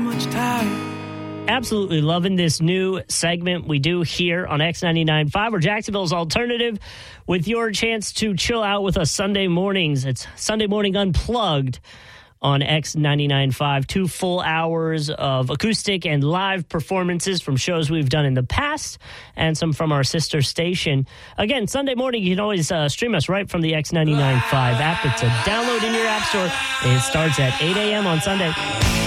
much time. Absolutely loving this new segment we do here on X99.5, or Jacksonville's alternative, with your chance to chill out with us Sunday mornings. It's Sunday Morning Unplugged on X99.5. 2 full hours of acoustic and live performances from shows we've done in the past and some from our sister station. Again, Sunday morning, you can always stream us right from the X99.5 app. It's a download in your app store. It starts at 8 a.m. on Sunday.